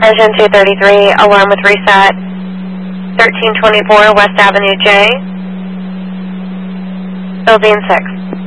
Engine 233, alarm with reset, 1324 West Avenue J, Sylvine 6.